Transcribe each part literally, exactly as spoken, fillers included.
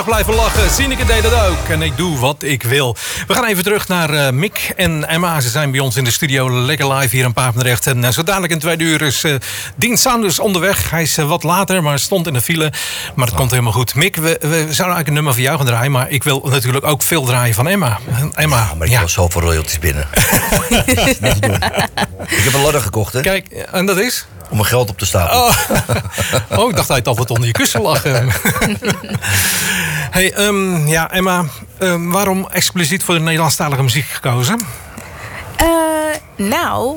Blijven lachen. Sineke deed dat ook. En ik doe wat ik wil. We gaan even terug naar uh, Mick en Emma. Ze zijn bij ons in de studio lekker live hier in Papendrecht. En uh, zo dadelijk in twee uur is uh, Dean Saunders onderweg. Hij is uh, wat later, maar stond in de file. Maar het oh. komt helemaal goed. Mick, we, we zouden eigenlijk een nummer van jou gaan draaien. Maar ik wil natuurlijk ook veel draaien van Emma. Emma, ja, maar ik ja. wil zoveel royalties binnen. Niet doen. Ik heb een ladder gekocht, hè? Kijk, en dat is? Om mijn geld op te stapelen. Oh, oh ik dacht dat hij het altijd onder je kussen lag. Hey, um, ja, Emma, um, waarom expliciet voor de Nederlandstalige muziek gekozen? Uh, nou...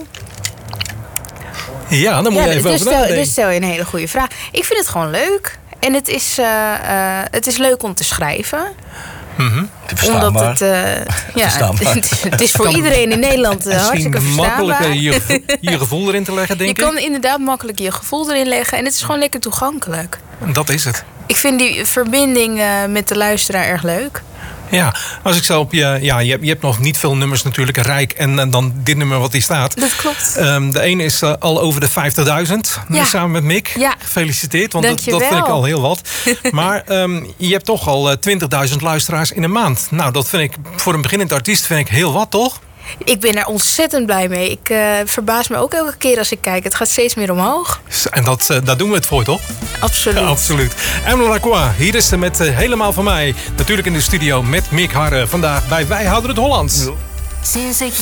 Ja, dan moet ja, je even dus over nadenken. Dus stel je een hele goede vraag. Ik vind het gewoon leuk. En het is, uh, uh, het is leuk om te schrijven. Mm-hmm. Omdat het, uh, ja, het, is, het is voor iedereen in Nederland uh, hartstikke verstaanbaar. Makkelijk uh, je, gevoel, je gevoel erin te leggen, denk je ik. Je kan inderdaad makkelijk je gevoel erin leggen. En het is gewoon lekker toegankelijk. Dat is het. Ik vind die verbinding uh, met de luisteraar erg leuk. Ja, als ik zo op je... Ja, je hebt, je hebt nog niet veel nummers natuurlijk, Rijk. En, en dan dit nummer wat hier staat. Dat klopt. Um, de ene is uh, al over de vijftigduizend. Ja. Samen met Mick. Ja. Gefeliciteerd, want dat, dat vind ik al heel wat. Maar um, je hebt toch al uh, twintigduizend luisteraars in een maand. Nou, dat vind ik voor een beginnend artiest vind ik heel wat, toch? Ik ben er ontzettend blij mee. Ik uh, verbaas me ook elke keer als ik kijk. Het gaat steeds meer omhoog. En dat, uh, daar doen we het voor, toch? Absoluut. Ja, absoluut. Emma Lacroix, hier is ze met uh, Helemaal van mij. Natuurlijk in de studio met Mick Harre. Vandaag bij Wij Houden het Hollands. Ja. Sinds ik